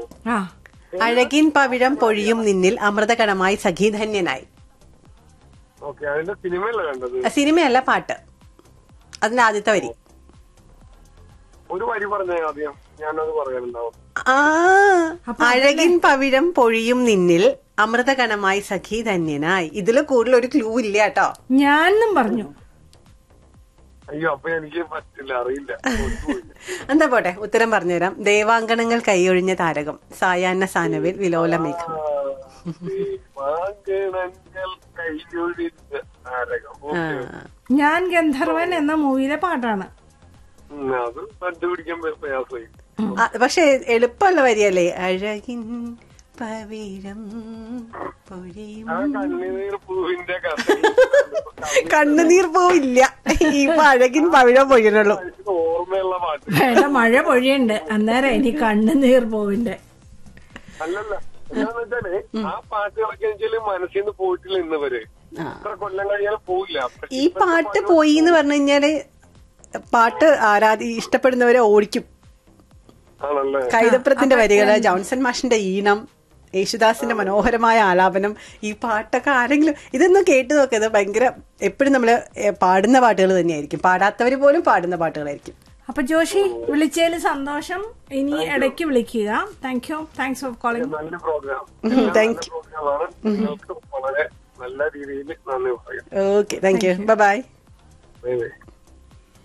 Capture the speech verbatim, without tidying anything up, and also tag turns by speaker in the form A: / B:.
A: ആ
B: അഴകിൻ പവിഴം പൊഴിയും നിന്നിൽ അമൃതകണമായി സഖീധന്യനായി.
C: ഓക്കെ, അതിന്റെ സിനിമയല്ല കണ്ടത്.
B: സിനിമയല്ല, പാട്ട്. അതിന്റെ ആദ്യത്തെ വരി.
C: ഒരു വരി പറഞ്ഞേ ആദ്യം, ഞാനത് പറയാനുണ്ടാവും.
B: ആ അഴകിൻ പവിഴം പൊഴിയും നിന്നിൽ അമൃതകണമായി സഖീധന്യനായി. ഇതില് കൂടുതൽ ഒരു ക്ലൂ ഇല്ല കേട്ടോ.
A: ഞാനും പറഞ്ഞു.
C: അയ്യോ, അപ്പൊ എനിക്ക് പറ്റില്ല, അറിയില്ല.
B: എന്താ പോട്ടെ, ഉത്തരം പറഞ്ഞുതരാം. ദേവാങ്കണങ്ങൾ കൈയൊഴിഞ്ഞ താരകം, സായാഹ്ന സാനവിൽ വിലോലമേഘം.
A: ഞാൻ ഗന്ധർവൻ എന്ന മൂവിയിലെ പാട്ടാണ്.
C: അത് കണ്ടുപിടിക്കാൻ പ്രയാസമായി.
B: പക്ഷെ എളുപ്പമുള്ള വരിയല്ലേ? അഴകിൻ പവിഴം പൊഴിയും.
C: കണ്ണുനീർ പൂവിന്റെ
B: കണ്ണുനീർ പൂവില്ല, ഈ അഴകിൻ പവിഴം പൊഴിയണുള്ളൂ.
C: ഓർമ്മയുള്ള പാട്ട്
A: വേണ്ട, മഴ പൊഴിയുണ്ട് അന്നേരം ഇനി കണ്ണുനീർ പൂവിന്റെ.
C: അല്ലല്ല, എന്താന്ന് വെച്ചാല് ആ പാട്ടുകളൊക്കെ വെച്ചാല് മനസ്സിൽ നിന്ന് പോയിട്ടില്ല ഇന്ന് വരെ. ഇത്ര കൊല്ലം കഴിയാൻ പോയില്ല.
B: ഈ പാട്ട് പോയി എന്ന് പറഞ്ഞു കഴിഞ്ഞാല് പാട്ട് ആരാധി ഇഷ്ടപ്പെടുന്നവരെ ഓടിക്കും.
C: ആണല്ലേ?
B: കൈതപ്രത്തിന്റെ വരികള്, ജോൺസൺ മാഷിന്റെ ഈണം, യേശുദാസിന്റെ മനോഹരമായ ആലാപനം. ഈ പാട്ടൊക്കെ ആരെങ്കിലും ഇതൊന്നും കേട്ടു നോക്കിയത് ഭയങ്കര, എപ്പോഴും നമ്മള് പാടുന്ന പാട്ടുകൾ തന്നെയായിരിക്കും. പാടാത്തവര് പോലും പാടുന്ന പാട്ടുകളായിരിക്കും.
A: അപ്പൊ ജോഷി, വിളിച്ചതിൽ സന്തോഷം. ഇനി ഇടയ്ക്ക് വിളിക്കുക. Thank you. Thanks for calling.
C: നല്ലൊരു പ്രോഗ്രാം.
B: Thank you.
C: നിങ്ങൾക്ക് വളരെ നല്ല രീതിയിൽ നന്ദി പറയാം.
B: Okay, thank you. Bye bye.
C: Bye bye.